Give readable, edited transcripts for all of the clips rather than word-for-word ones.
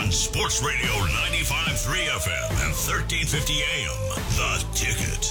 on Sports Radio 95.3 FM and 1350 AM. The Ticket.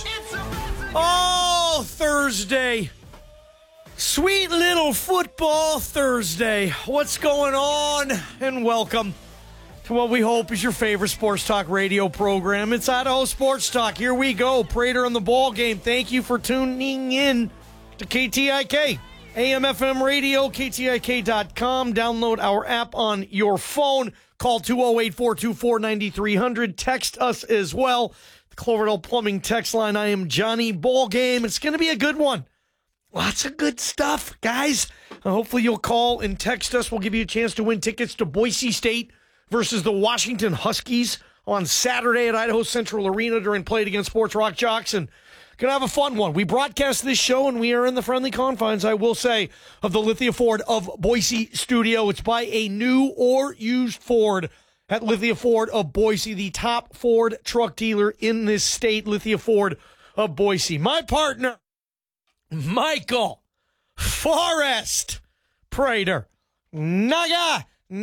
Oh, Thursday. Sweet little football Thursday. What's going on? And welcome to what we hope is your favorite sports talk radio program. It's Idaho Sports Talk. Here we go. Prater on the ball game. Thank you for tuning in to KTIK. AM, FM radio, KTIK.com. Download our app on your phone. Call 208-424-9300. Text us as well. The Cloverdale Plumbing text line. I am Johnny Ballgame. It's going to be a good one. Lots of good stuff, guys. Hopefully you'll call and text us. We'll give you a chance to win tickets to Boise State versus the Washington Huskies on Saturday at Idaho Central Arena during Play It Again Sports Rock Jocks. And going to have a fun one. We broadcast this show, and we are in the friendly confines, I will say, of the Lithia Ford of Boise studio. It's by a new or used Ford at Lithia Ford of Boise, the top Ford truck dealer in this state, Lithia Ford of Boise. My partner, Michael Forrest Prater, not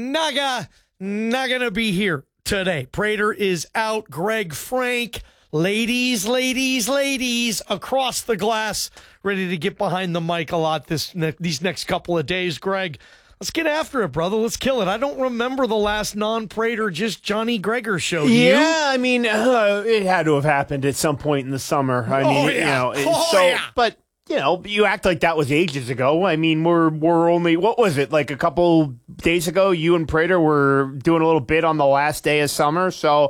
gonna be here today. Prater is out. Greg Frank, ladies, across the glass, ready to get behind the mic a lot these next couple of days. Greg, let's get after it, brother. Let's kill it. I don't remember the last non-Prater, just Johnny Gregor show. Yeah, I mean, it had to have happened at some point in the summer. I mean, but you know, you act like that was ages ago. I mean, we're only, what was it, like a couple days ago, you and Prater were doing a little bit on the last day of summer. So,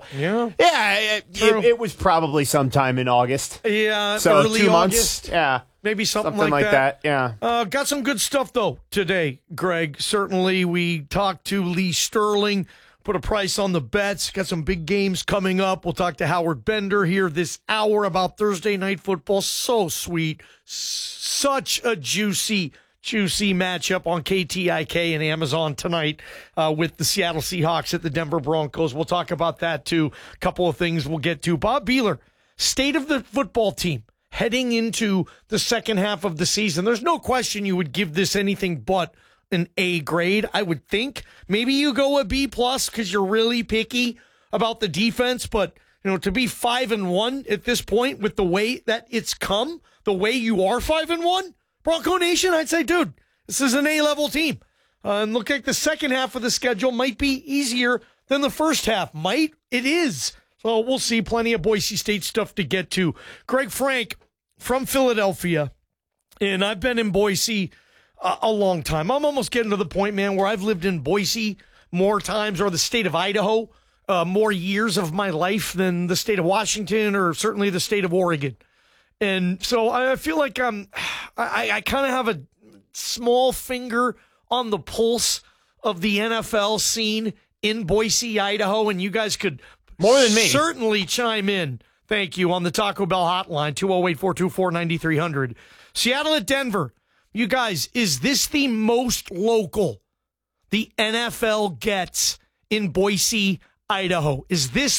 it was probably sometime in August. Yeah, so early 2 August. months. Yeah. Maybe something like that. Yeah. Got some good stuff, though, today, Greg. Certainly, we talked to Lee Sterling, put a price on the bets. Got some big games coming up. We'll talk to Howard Bender here this hour about Thursday night football. So sweet. Such a juicy matchup on KTIK and Amazon tonight with the Seattle Seahawks at the Denver Broncos. We'll talk about that, too. A couple of things we'll get to. Bob Beeler, state of the football team heading into the second half of the season. There's no question you would give this anything but an A grade, I would think. Maybe you go a B plus because you're really picky about the defense, but you know, to be 5-1 at this point with the way that it's come, the way you are 5-1, Bronco Nation, I'd say, dude, this is an A-level team. And look like the second half of the schedule might be easier than the first half. It is. So we'll see. Plenty of Boise State stuff to get to. Greg Frank from Philadelphia, and I've been in Boise a long time. I'm almost getting to the point, man, where I've lived in Boise more times, or the state of Idaho, more years of my life than the state of Washington or certainly the state of Oregon. And so I feel like I kind of have a small finger on the pulse of the NFL scene in Boise, Idaho, and you guys could more than me certainly chime in. Thank you on the Taco Bell hotline, 208-424-9300. Seattle at Denver. You guys, is this the most local the NFL gets in Boise, Idaho? Is this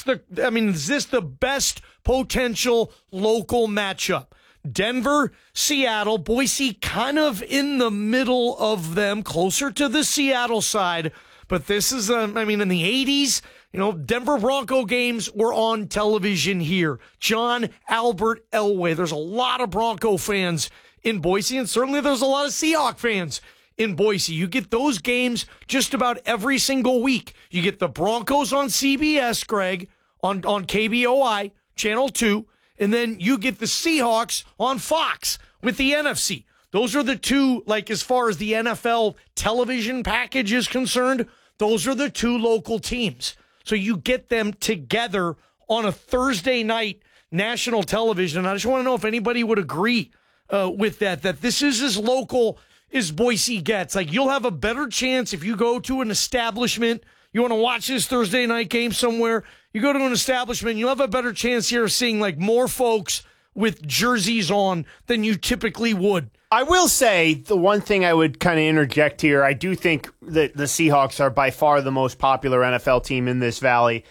the best potential local matchup? Denver, Seattle, Boise kind of in the middle of them, closer to the Seattle side. But this is, in the 80s, you know, Denver Bronco games were on television here. John Albert Elway. There's a lot of Bronco fans in Boise, and certainly there's a lot of Seahawk fans in Boise. You get those games just about every single week. You get the Broncos on CBS, Greg, on KBOI, Channel 2, and then you get the Seahawks on Fox with the NFC. Those are the two, like, as far as the NFL television package is concerned, those are the two local teams. So you get them together on a Thursday night national television. And I just want to know if anybody would agree with that this is as local as Boise gets. Like, you'll have a better chance if you go to an establishment, you want to watch this Thursday night game somewhere, you go to an establishment, you'll have a better chance here of seeing, like, more folks with jerseys on than you typically would. I will say the one thing I would kind of interject here, I do think that the Seahawks are by far the most popular NFL team in this valley.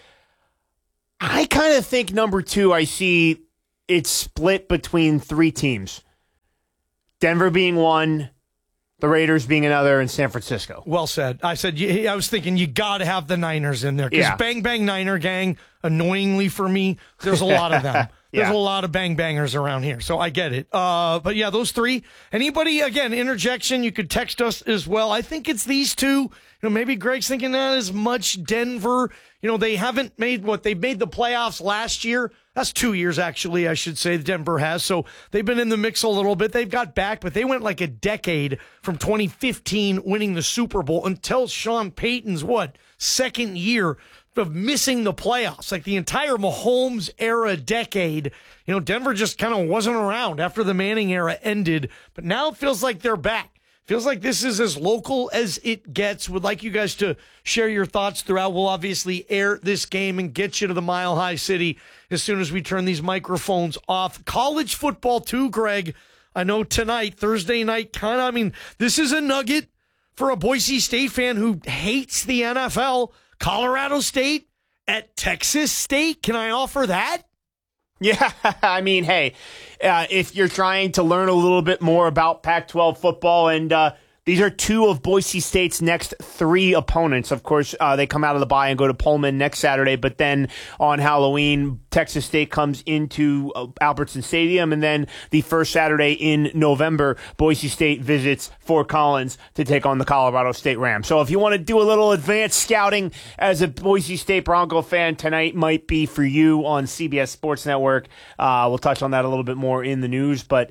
I kind of think number two, I see it's split between three teams. Denver being one, the Raiders being another, and San Francisco. Well said. I was thinking you got to have the Niners in there because Bang Bang Niner Gang, annoyingly for me, there's a lot of them. There's a lot of bang bangers around here, so I get it. But yeah, those three. Anybody, again, interjection, you could text us as well. I think it's these two. Maybe Greg's thinking not as much Denver. They haven't made they made the playoffs last year. That's 2 years, actually, I should say, Denver has. So they've been in the mix a little bit. They've got back, but they went like a decade from 2015 winning the Super Bowl until Sean Payton's, second year of missing the playoffs. Like the entire Mahomes era decade, Denver just kind of wasn't around after the Manning era ended. But now it feels like they're back. Feels like this is as local as it gets. Would like you guys to share your thoughts throughout. We'll obviously air this game and get you to the Mile High City as soon as we turn these microphones off. College football too, Greg. I know tonight, Thursday night, this is a nugget for a Boise State fan who hates the NFL. Colorado State at Texas State. Can I offer that? Yeah, hey, if you're trying to learn a little bit more about Pac-12 football, and these are two of Boise State's next three opponents. Of course, they come out of the bye and go to Pullman next Saturday, but then on Halloween, Texas State comes into Albertson Stadium, and then the first Saturday in November, Boise State visits Fort Collins to take on the Colorado State Rams. So if you want to do a little advanced scouting as a Boise State Bronco fan, tonight might be for you on CBS Sports Network. We'll touch on that a little bit more in the news, but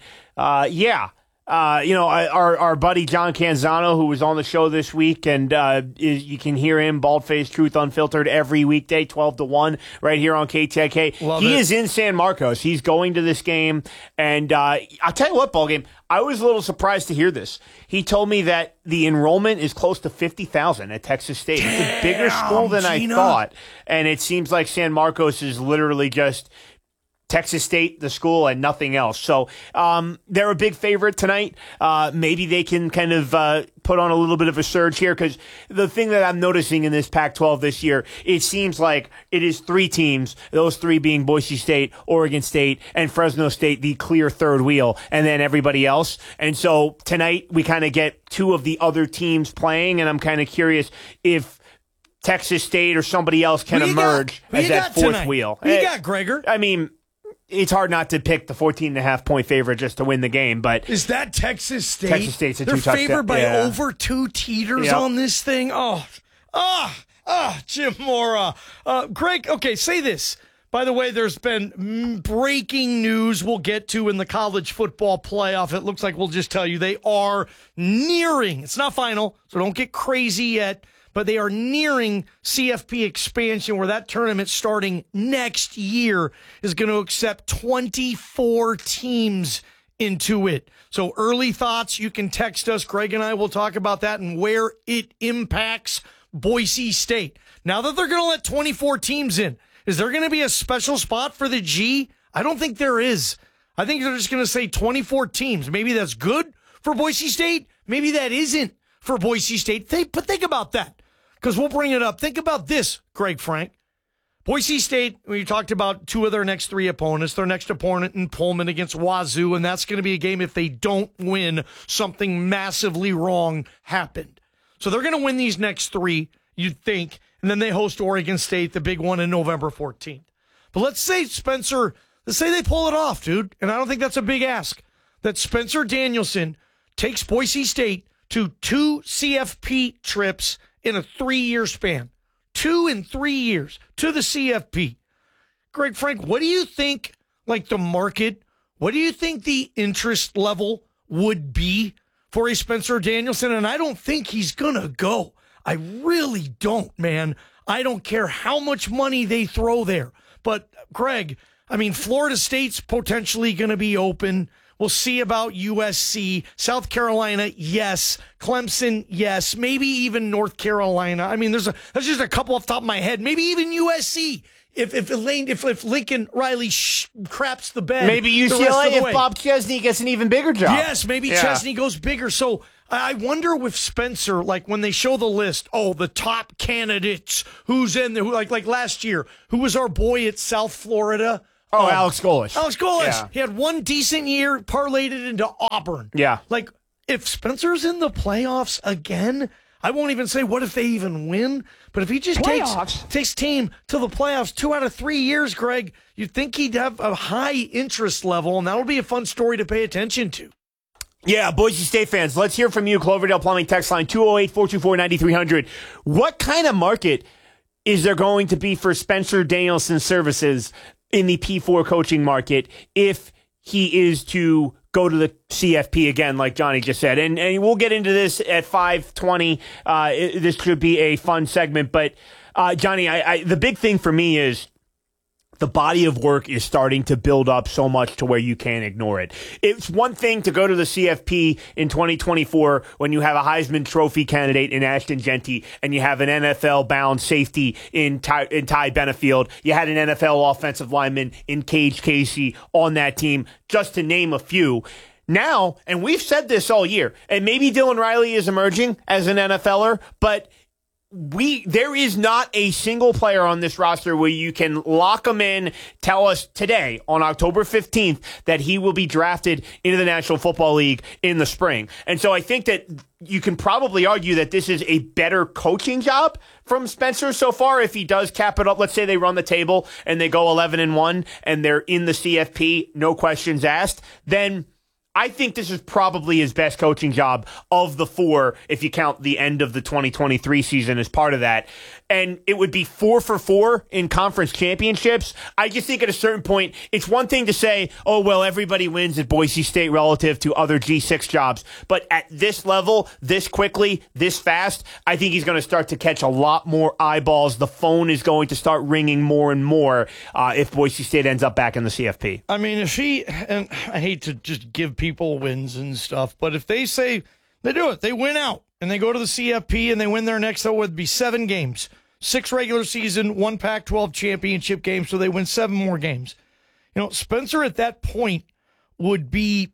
our buddy John Canzano, who was on the show this week, and you can hear him, Bald-Faced Truth Unfiltered, every weekday, 12 to 1, right here on KTIK. He is in San Marcos. He's going to this game, and I'll tell you what, ball game, I was a little surprised to hear this. He told me that the enrollment is close to 50,000 at Texas State. It's a bigger school than I thought, and it seems like San Marcos is literally just Texas State, the school, and nothing else. So they're a big favorite tonight. Maybe they can kind of put on a little bit of a surge here, because the thing that I'm noticing in this Pac-12 this year, it seems like it is three teams, those three being Boise State, Oregon State, and Fresno State, the clear third wheel, and then everybody else. And so tonight we kind of get two of the other teams playing, and I'm kind of curious if Texas State or somebody else can emerge as that fourth wheel. You got Gregor. It's hard not to pick the 14.5-point favorite just to win the game, but is that Texas State? Texas State's a They're two-touchdown. favored by over 2 teeters on this thing. Jim Mora. Greg, okay, say this. By the way, there's been breaking news we'll get to in the college football playoff. It looks like we'll just tell you they are nearing. It's not final, so don't get crazy yet. But they are nearing CFP expansion, where that tournament starting next year is going to accept 24 teams into it. So early thoughts, you can text us. Greg and I will talk about that and where it impacts Boise State. Now that they're going to let 24 teams in, is there going to be a special spot for the G? I don't think there is. I think they're just going to say 24 teams. Maybe that's good for Boise State. Maybe that isn't for Boise State. But think about that, because we'll bring it up. Think about this, Greg Frank. Boise State, we talked about two of their next three opponents. Their next opponent in Pullman against Wazoo, and that's going to be a game if they don't win, something massively wrong happened. So they're going to win these next three, you'd think, and then they host Oregon State, the big one, in November 14th. But let's say they pull it off, dude, and I don't think that's a big ask, that Spencer Danielson takes Boise State to 2 CFP trips in a 3-year span. 2 in 3 years to the CFP. Greg Frank, what do you think, the market, what do you think the interest level would be for a Spencer Danielson? And I don't think he's going to go. I really don't, man. I don't care how much money they throw there. But, Greg, Florida State's potentially going to be open. We'll see about USC. South Carolina, yes. Clemson, yes. Maybe even North Carolina. There's just a couple off the top of my head. Maybe even USC. If Lincoln Riley craps the bed. Maybe UCLA if Bob Chesney gets an even bigger job. Yes, maybe Chesney goes bigger. So I wonder with Spencer, when they show the list, the top candidates, who's in there, like last year, who was our boy at South Florida? Alex Golesh. Alex Golesh. Yeah. He had one decent year, parlayed it into Auburn. Yeah. if Spencer's in the playoffs again, I won't even say what if they even win, but if he just takes team to the playoffs 2 out of 3 years, Greg, you'd think he'd have a high interest level, and that'll be a fun story to pay attention to. Yeah, Boise State fans, let's hear from you. Cloverdale Plumbing text line 208-424-9300. What kind of market is there going to be for Spencer Danielson's services in the P4 coaching market if he is to go to the CFP again, like Johnny just said? And we'll get into this at 5:20. This should be a fun segment. But, Johnny, the big thing for me is the body of work is starting to build up so much to where you can't ignore it. It's one thing to go to the CFP in 2024 when you have a Heisman Trophy candidate in Ashton Jeanty and you have an NFL-bound safety in Ty Benefield. You had an NFL offensive lineman in Cage Casey on that team, just to name a few. Now, and we've said this all year, and maybe Dylan Riley is emerging as an NFLer, but there is not a single player on this roster where you can lock him in, tell us today on October 15th that he will be drafted into the National Football League in the spring. And so I think that you can probably argue that this is a better coaching job from Spencer so far if he does cap it up. Let's say they run the table and they go 11-1 and they're in the CFP, no questions asked, then I think this is probably his best coaching job of the 4, if you count the end of the 2023 season as part of that. And it would be 4 for 4 in conference championships. I just think at a certain point, it's one thing to say, oh, well, everybody wins at Boise State relative to other G6 jobs. But at this level, this quickly, this fast, I think he's going to start to catch a lot more eyeballs. The phone is going to start ringing more and more if Boise State ends up back in the CFP. I mean, and I hate to just give people wins and stuff, but if they say they do it, they win out and they go to the CFP and they win their next, so it would be 7 games, 6 regular season, 1 Pac-12 championship game, so they win 7 more games. You know, Spencer at that point would be,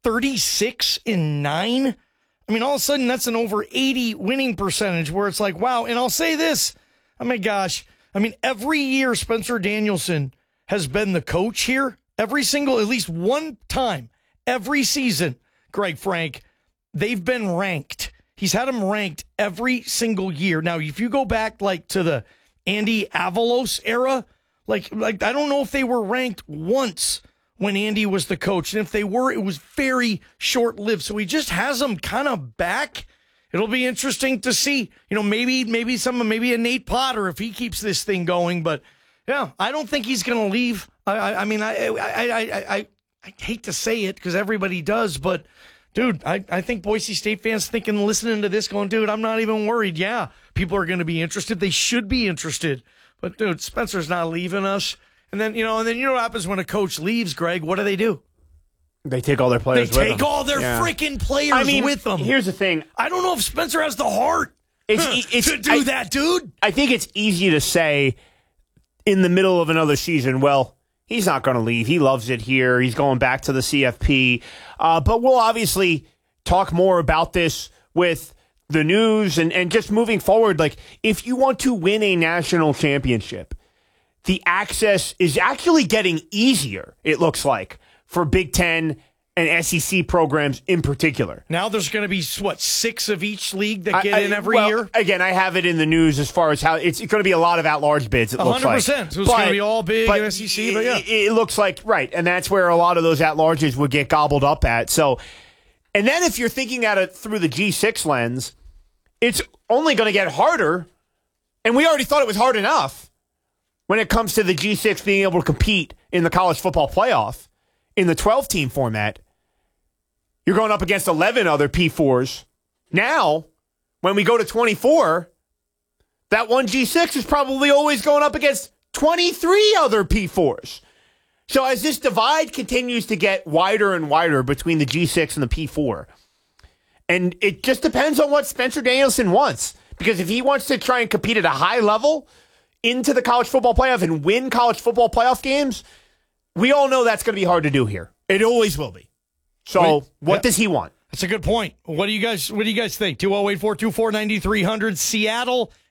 36-9? I mean, all of a sudden that's an over 80 winning percentage where it's like, wow. And I'll say this, oh my gosh, I mean, every year Spencer Danielson has been the coach here, at least one time, every season, Greg Frank, they've been ranked. He's had them ranked every single year. Now, if you go back like to the Andy Avalos era, like I don't know if they were ranked once when Andy was the coach. And if they were, it was very short-lived. So he just has them kind of back. It'll be interesting to see. You know, maybe a Nate Potter if he keeps this thing going. But yeah, I don't think he's going to leave. I hate to say it because everybody does, but dude, I think Boise State fans thinking, listening to this going, dude, I'm not even worried. Yeah, people are going to be interested. They should be interested. But dude, Spencer's not leaving us. And then, you know what happens when a coach leaves, Greg? What do? They take all their players with them. They take all their freaking players with them. Here's the thing. I don't know if Spencer has the heart to do that, dude. I think it's easy to say in the middle of another season, well, he's not going to leave. He loves it here. He's going back to the CFP. But we'll obviously talk more about this with the news and just moving forward. Like, if you want to win a national championship, the access is actually getting easier, it looks like, for Big Ten and SEC programs in particular. Now there's going to be, 6 of each league that get in every year? Again, I have it in the news as far as how it's going to be a lot of at-large bids, it looks like. 100%. So it's going to be all big SEC, but yeah. It looks like, right, and that's where a lot of those at-larges would get gobbled up at. So, and then if you're thinking at it through the G6 lens, it's only going to get harder, and we already thought it was hard enough when it comes to the G6 being able to compete in the college football playoff in the 12-team format. You're going up against 11 other P4s. Now, when we go to 24, that one G6 is probably always going up against 23 other P4s. So as this divide continues to get wider and wider between the G6 and the P4, and it just depends on what Spencer Danielson wants. Because if he wants to try and compete at a high level into the college football playoff and win college football playoff games, we all know that's going to be hard to do here. It always will be. So what does he want? That's a good point. What do you guys think? 208-424-9300. Seattle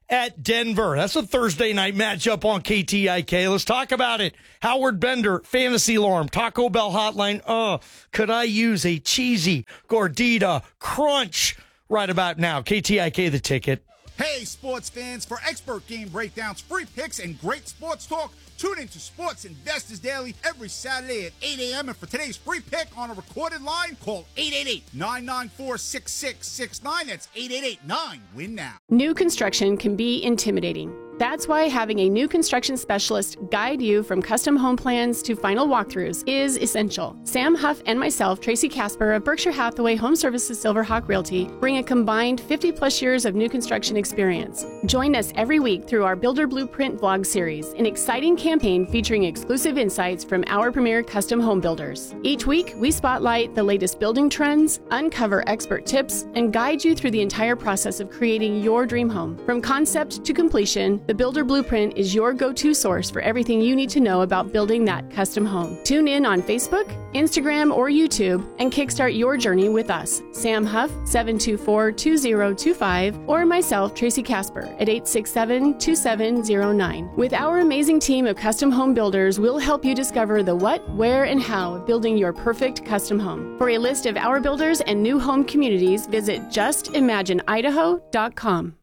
at Denver. That's a Thursday night matchup on KTIK. Let's talk about it. Howard Bender, Fantasy Alarm, Taco Bell Hotline. Could I use a cheesy gordita crunch right about now? KTIK, the ticket. Hey, sports fans, for expert game breakdowns, free picks, and great sports talk, tune into Sports Investors Daily every Saturday at 8 a.m. And for today's free pick on a recorded line, call 888-994-6669. That's 888-9-WIN-NOW. New construction can be intimidating. That's why having a new construction specialist guide you from custom home plans to final walkthroughs is essential. Sam Huff and myself, Tracy Casper of Berkshire Hathaway Home Services Silverhawk Realty, bring a combined 50-plus years of new construction experience. Join us every week through our Builder Blueprint vlog series, an exciting campaign featuring exclusive insights from our premier custom home builders. Each week, we spotlight the latest building trends, uncover expert tips, and guide you through the entire process of creating your dream home. From concept to completion, the Builder Blueprint is your go-to source for everything you need to know about building that custom home. Tune in on Facebook, Instagram, or YouTube and kickstart your journey with us, Sam Huff, 724-2025, or myself, Tracy Casper, at 867-2709. With our amazing team of custom home builders, we'll help you discover the what, where, and how of building your perfect custom home. For a list of our builders and new home communities, visit justimagineidaho.com.